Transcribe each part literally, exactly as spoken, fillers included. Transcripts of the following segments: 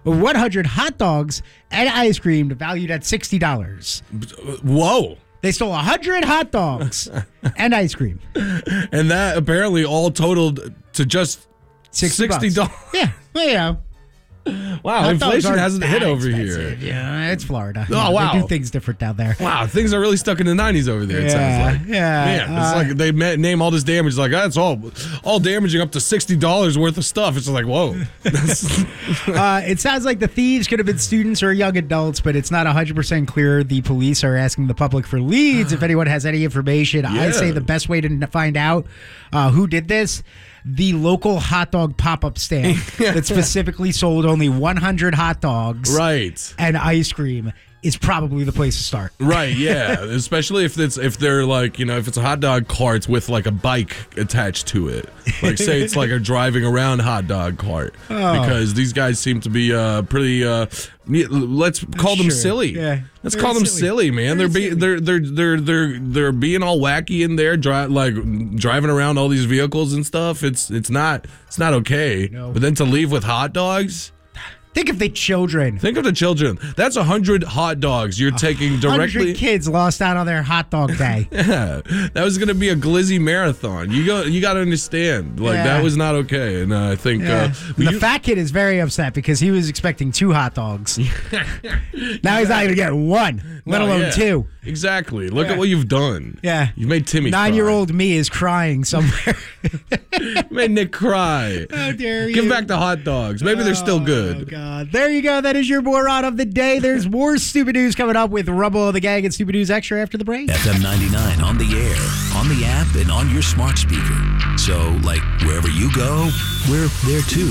one hundred hot dogs and ice cream valued at sixty dollars. Whoa. They stole one hundred hot dogs and ice cream. And that apparently all totaled to just sixty dollars. Yeah, well, you know. Wow, inflation hasn't hit over expensive. here. Yeah, it's Florida. Oh, yeah, wow. They do things different down there. Wow, things are really stuck in the nineties over there, it yeah, sounds like. Yeah, Man, it's uh, like they ma- name all this damage. Like, that's all all damaging up to sixty dollars worth of stuff. It's like, whoa. uh, it sounds like the thieves could have been students or young adults, but it's not one hundred percent clear. The police are asking the public for leads. If anyone has any information, Yeah. I say the best way to find out uh, who did this, the local hot dog pop-up stand that specifically sold only one hundred hot dogs Right. and ice cream is probably the place to start. Right, yeah. Especially if it's if they're like, you know, if it's a hot dog cart with like a bike attached to it. Like say it's like a driving around hot dog cart. Oh. Because these guys seem to be uh pretty uh let's call them Sure. silly. Yeah. Let's Very call them silly. silly, man. Very they're being they're they're they're they're they're being all wacky in there, dri- like driving around all these vehicles and stuff. It's it's not it's not okay. No. But then to leave with hot dogs? Think of the children. Think of the children. That's a hundred hot dogs you're taking directly. one hundred kids lost out on their hot dog day. Yeah, that was gonna be a glizzy marathon. You go, you got to understand, like Yeah. that was not okay. And uh, I think Yeah. uh, the you- fat kid is very upset because he was expecting two hot dogs. Now he's not even getting one, let No, alone yeah. two. Exactly. Look Yeah. at what you've done. Yeah. You've made Timmy. Nine-year-old me is crying somewhere. cry. made Nick cry. How dare you? Give back the hot dogs. Maybe they're still Oh, good. God. There you go. That is your moron of the day. There's more Stupid News coming up with Rumble of the Gang and Stupid News Extra after the break. F M ninety-nine on the air, on the app, and on your smart speaker. So, like, wherever you go, we're there too.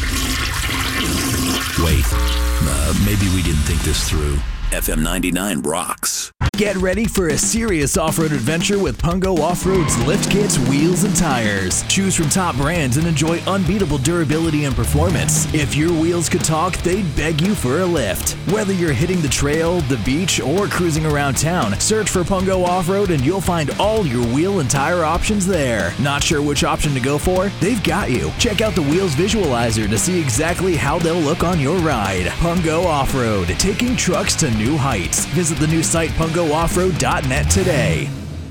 Wait, uh, maybe we didn't think this through. F M ninety-nine rocks. Get ready for a serious off-road adventure with Pungo Off-Road's lift kits, wheels, and tires. Choose from top brands and enjoy unbeatable durability and performance. If your wheels could talk, they'd beg you for a lift. Whether you're hitting the trail, the beach, or cruising around town, search for Pungo Off-Road and you'll find all your wheel and tire options there. Not sure which option to go for? They've got you. Check out the Wheels Visualizer to see exactly how they'll look on your ride. Pungo Off-Road, taking trucks to new heights. Visit the new site pungo off road dot net today.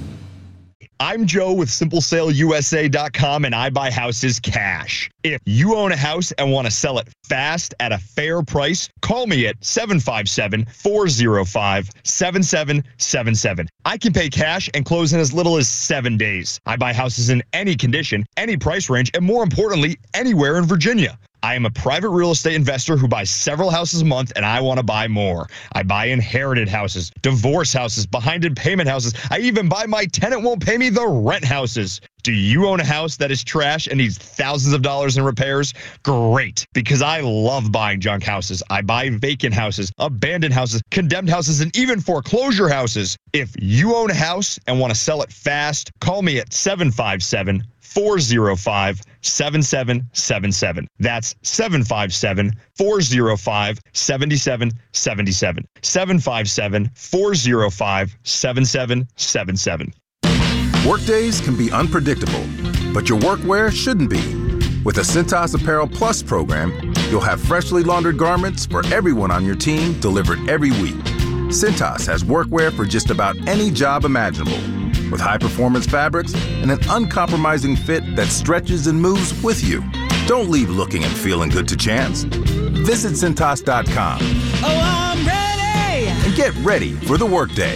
I'm Joe with Simple Sale U S A dot com, and I buy houses cash. If you own a house and want to sell it fast at a fair price, call me at seven five seven, four zero five, seven seven seven seven. I can pay cash and close in as little as seven days. I buy houses in any condition, any price range, and more importantly, anywhere in Virginia. I am a private real estate investor who buys several houses a month, and I want to buy more. I buy inherited houses, divorce houses, behind payment houses. I even buy my tenant won't pay me the rent houses. Do you own a house that is trash and needs thousands of dollars in repairs? Great, because I love buying junk houses. I buy vacant houses, abandoned houses, condemned houses, and even foreclosure houses. If you own a house and want to sell it fast, call me at seven five seven, four zero five, seven seven seven seven. That's seven five seven, four zero five, seven seven seven seven. seven five seven, four zero five, seven seven seven seven. Workdays can be unpredictable, but your workwear shouldn't be. With the Cintas Apparel Plus program, you'll have freshly laundered garments for everyone on your team delivered every week. Cintas has workwear for just about any job imaginable, with high-performance fabrics and an uncompromising fit that stretches and moves with you. Don't leave looking and feeling good to chance. Visit Cintas dot com. Oh, I'm ready! And get ready for the workday.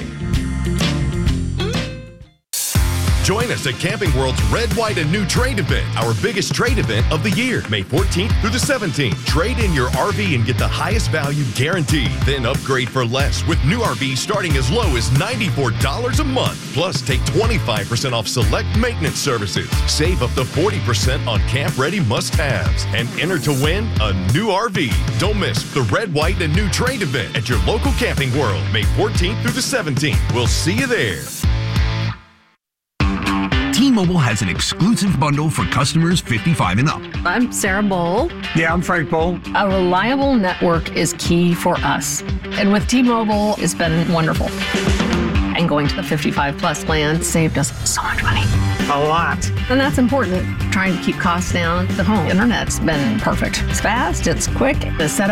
Join us at Camping World's Red, White, and New Trade event, our biggest trade event of the year, May fourteenth through the seventeenth. Trade in your R V and get the highest value guaranteed. Then upgrade for less with new R Vs starting as low as ninety-four dollars a month. Plus, take twenty-five percent off select maintenance services. Save up to forty percent on camp-ready must-haves. And enter to win a new R V. Don't miss the Red, White, and New Trade event at your local Camping World, May fourteenth through the seventeenth. We'll see you there. T-Mobile has an exclusive bundle for customers fifty-five and up. I'm Sarah Bowl. Yeah, I'm Frank Bowl. A reliable network is key for us. And with T-Mobile, it's been wonderful. And going to the fifty-five plus plan saved us so much money. A lot. And that's important. Trying to keep costs down. The home internet's been perfect. It's fast, it's quick, the setup